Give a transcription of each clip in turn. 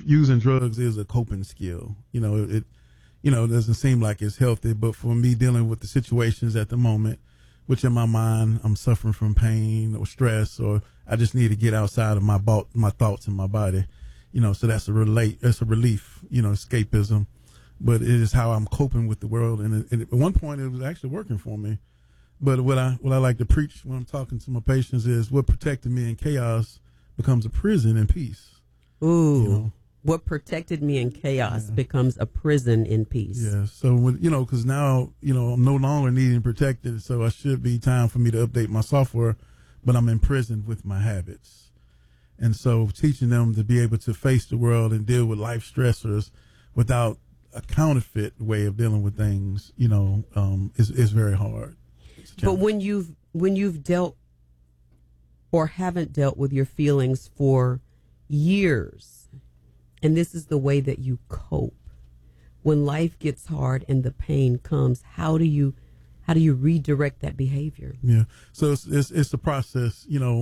using drugs is a coping skill. It doesn't seem like it's healthy, but for me dealing with the situations at the moment, which in my mind I'm suffering from pain or stress, or I just need to get outside of my thoughts and my body. So that's a relief, escapism, but it is how I'm coping with the world. And at one point it was actually working for me. But what I like to preach when I'm talking to my patients is what protected me in chaos becomes a prison in peace. Ooh. What protected me in chaos becomes a prison in peace. Yeah. So, because now, I'm no longer needing protected. So it should be time for me to update my software, but I'm imprisoned with my habits. And so teaching them to be able to face the world and deal with life stressors without a counterfeit way of dealing with things, is very hard. But when you've dealt or haven't dealt with your feelings for years, and this is the way that you cope, when life gets hard and the pain comes, how do you redirect that behavior? Yeah. So it's a process,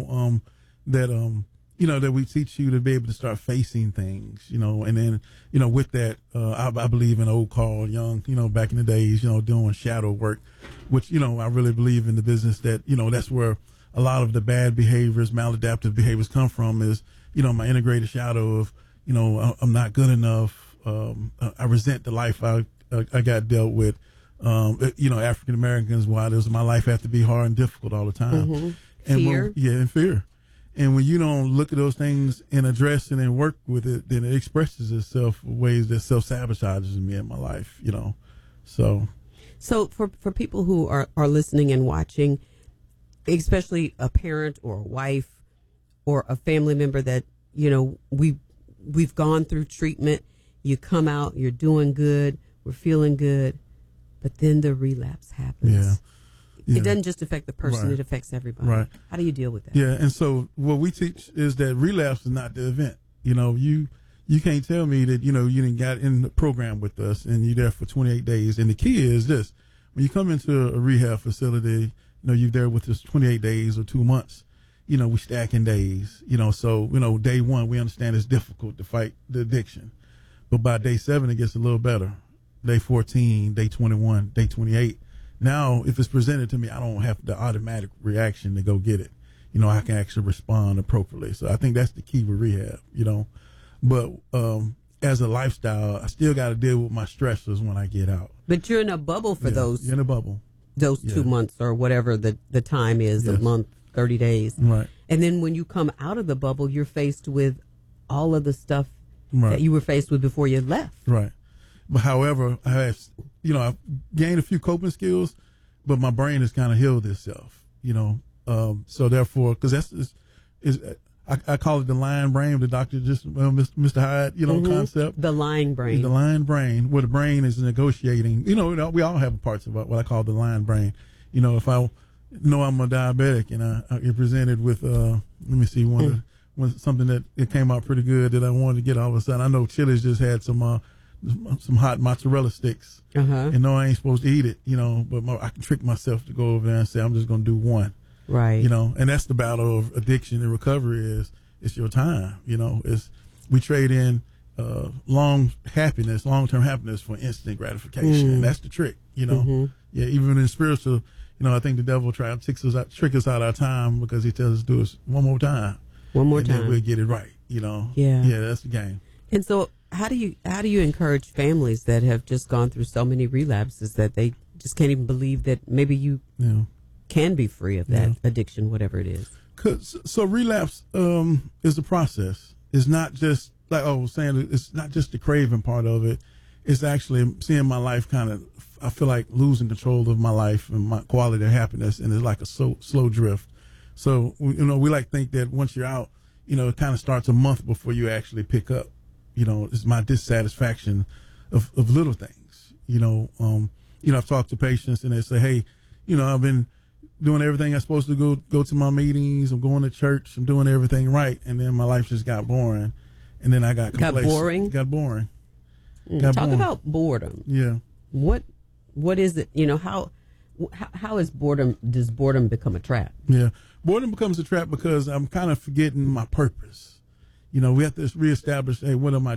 that we teach you to be able to start facing things, and then, with that, I believe in old Carl Jung, back in the days, doing shadow work, which, I really believe in the business that, that's where a lot of the bad behaviors, maladaptive behaviors come from is, my integrated shadow of, I'm not good enough. I resent the life I got dealt with. African Americans, why does my life have to be hard and difficult all the time? Mm-hmm. And fear. And fear. And when you don't look at those things and address it and work with it, then it expresses itself in ways that self-sabotages me in my life, So for people who are listening and watching, especially a parent or a wife or a family member that, we've gone through treatment, you come out, you're doing good, we're feeling good, but then the relapse happens. Yeah. It doesn't just affect the person, Right. It affects everybody. Right. How do you deal with that? Yeah, and so what we teach is that relapse is not the event. You can't tell me that, you didn't got in the program with us and you're there for 28 days. And the key is this: when you come into a rehab facility, you're there with us 28 days or 2 months. We stacking days, so, day one, we understand it's difficult to fight the addiction. But by day 7, it gets a little better. Day 14, day 21, day 28. Now, if it's presented to me, I don't have the automatic reaction to go get it. I can actually respond appropriately. So I think that's the key with rehab, But as a lifestyle, I still got to deal with my stressors when I get out. But you're in a bubble for those. You're in a bubble. Those 2 months or whatever the time is, a month, 30 days. Right. And then when you come out of the bubble, you're faced with all of the stuff Right. that you were faced with before you left. Right. But however, I've gained a few coping skills, but my brain has kind of healed itself, so therefore, because I call it the lion brain, the doctor Mr. Hyde, concept. The lying brain. The lion brain, where the brain is negotiating. We all have parts of what I call the lion brain. If I know I'm a diabetic and I get presented with, something that it came out pretty good that I wanted to get all of a sudden. I know Chili's just had some hot mozzarella sticks. And no, I ain't supposed to eat it, but I can trick myself to go over there and say, I'm just going to do one. Right. And that's the battle of addiction and recovery it's your time, we trade in, long-term happiness for instant gratification. And that's the trick, Yeah. Even in spiritual, I think the devil tries to trick us out of our time because he tells us to do it one more time. And then we'll get it right, Yeah. Yeah, that's the game. And so how do you encourage families that have just gone through so many relapses that they just can't even believe that maybe you can be free of that addiction, whatever it is? So relapse is a process. It's not just like I was saying. It's not just the craving part of it. It's actually seeing my life I feel like losing control of my life and my quality of happiness, and it's like a slow drift. So we like to think that once you're out, it kind of starts a month before you actually pick up. It's my dissatisfaction of little things. I've talked to patients and they say, hey, I've been doing everything I'm supposed to go to my meetings. I'm going to church. I'm doing everything right. And then my life just got boring. And then I got complacent. Got boring. Talk about boredom. Yeah. What is it? How is boredom? Does boredom become a trap? Yeah. Boredom becomes a trap because I'm kind of forgetting my purpose. We have to reestablish, hey, what am I